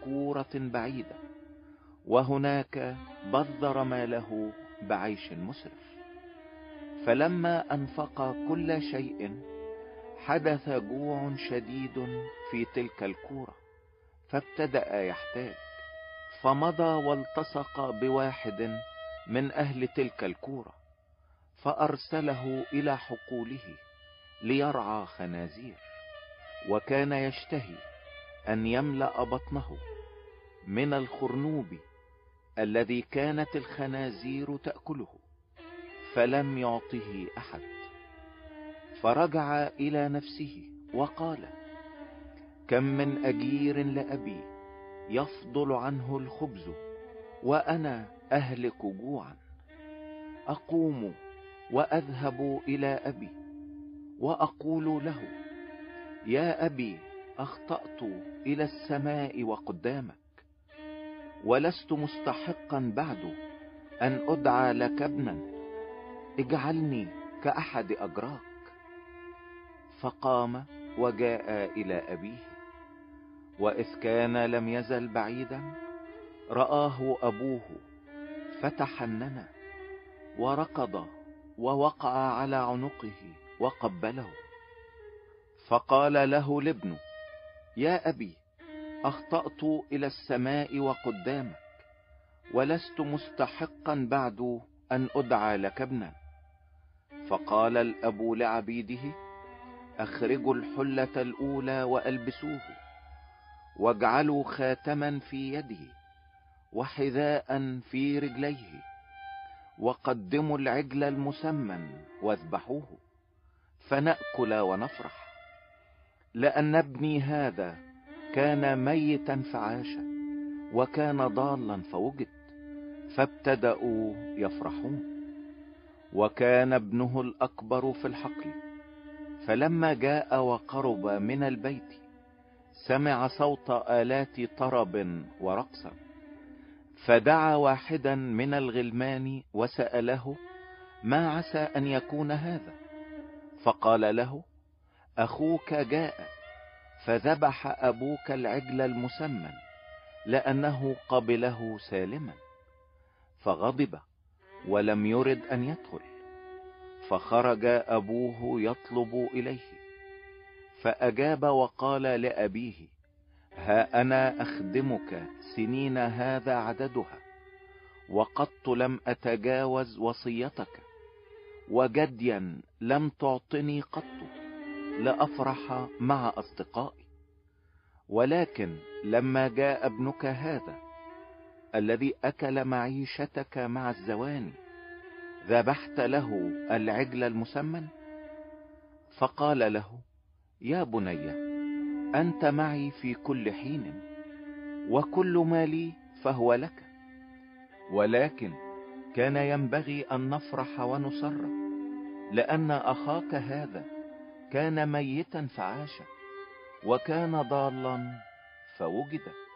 كورة بعيدة، وهناك بذر ماله بعيش مسرف. فلما أنفق كل شيء حدث جوع شديد في تلك الكورة، فابتدأ يحتاج، فمضى والتصق بواحد من أهل تلك الكورة، فأرسله إلى حقوله ليرعى خنازير، وكان يشتهي أن يملأ بطنه من الخرنوب الذي كانت الخنازير تأكله، فلم يعطه أحد. فرجع إلى نفسه وقال: كم من أجير لأبي يفضل عنه الخبز وأنا أهلك جوعا، أقوم وأذهب إلى أبي وأقول له: يا أبي، أخطأت إلى السماء وقدامك، ولست مستحقا بعد أن أدعى لك ابنا، اجعلني كأحد أجراك. فقام وجاء إلى أبيه، وإذ كان لم يزل بعيدا رآه أبوه، فتحنن وركض ووقع على عنقه وقبله. فقال له الابن: يا أبي، أخطأت إلى السماء وقدامك، ولست مستحقا بعد أن أدعى لك ابنا. فقال الأب لعبيده: أخرجوا الحلة الأولى وألبسوه، واجعلوا خاتما في يده وحذاء في رجليه، وقدموا العجل المسمن واذبحوه، فنأكل ونفرح. لأن ابني هذا كان ميتا فعاش، وكان ضالا فوجد، فابتدأوا يفرحون. وكان ابنه الأكبر في الحقل، فلما جاء وقرب من البيت سمع صوت آلات طرب ورقصا، فدعا واحدا من الغلمان وسأله: ما عسى أن يكون هذا؟ فقال له: أخوك جاء، فذبح أبوك العجل المسمن، لأنه قبله سالما. فغضب ولم يرد أن يدخل. فخرج أبوه يطلب إليه، فأجاب وقال لأبيه: ها أنا أخدمك سنين هذا عددها، وقط لم أتجاوز وصيتك، وجديا لم تعطني قط لأفرح مع أصدقائي. ولكن لما جاء ابنك هذا الذي أكل معيشتك مع الزواني، ذبحت له العجل المسمن. فقال له: يا بني، أنت معي في كل حين، وكل ما لي فهو لك، ولكن كان ينبغي أن نفرح ونسر، لأن أخاك هذا كان ميتا فعاش، وكان ضالا فوجد.